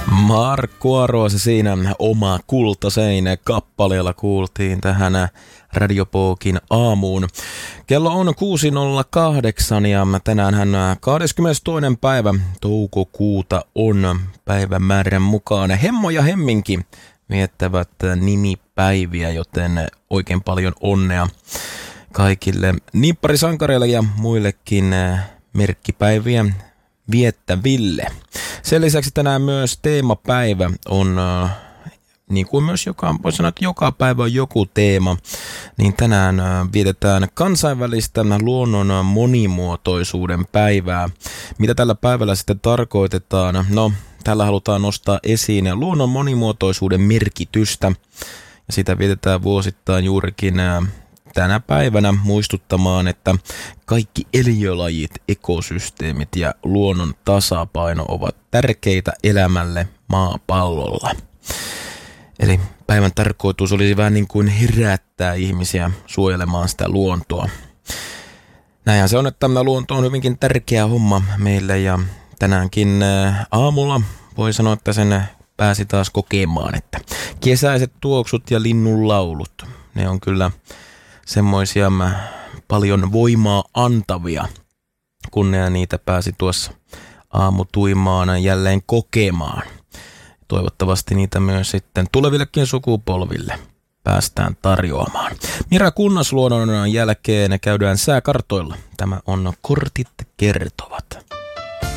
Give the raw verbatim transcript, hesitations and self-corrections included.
Markku Aroase siinä Oma kultaseinä kappaleella kuultiin tähän Radiopookin aamuun. Kello on kuusi nolla kahdeksan ja tänään hän kahdeskymmenestoinen päivä toukokuuta on päivämäärän mukaan. Hemmo ja Hemminki viettävät nimipäiviä, joten oikein paljon onnea kaikille nipparisankareille ja muillekin merkkipäiviä viettäville. Sen lisäksi tänään myös teemapäivä on, äh, niin kuin myös joka, voi sanoa, että joka päivä on joku teema, niin tänään äh, vietetään kansainvälistä luonnon monimuotoisuuden päivää. Mitä tällä päivällä sitten tarkoitetaan? No, tällä halutaan nostaa esiin luonnon monimuotoisuuden merkitystä, ja sitä vietetään vuosittain juurikin äh, tänä päivänä muistuttamaan, että kaikki eliölajit, ekosysteemit ja luonnon tasapaino ovat tärkeitä elämälle maapallolla. Eli päivän tarkoitus olisi vähän niin kuin herättää ihmisiä suojelemaan sitä luontoa. Näinhän se on, että tämä luonto on hyvinkin tärkeä homma meille ja tänäänkin aamulla voi sanoa, että sen pääsi taas kokemaan, että kesäiset tuoksut ja linnun laulut, ne on kyllä semmoisia paljon voimaa antavia, kun ne niitä pääsi tuossa aamutuimaan jälleen kokemaan. Toivottavasti niitä myös sitten tulevillekin sukupolville päästään tarjoamaan. Mira Kunnasluonnon jälkeen käydään sääkartoilla. Tämä on Kortit kertovat.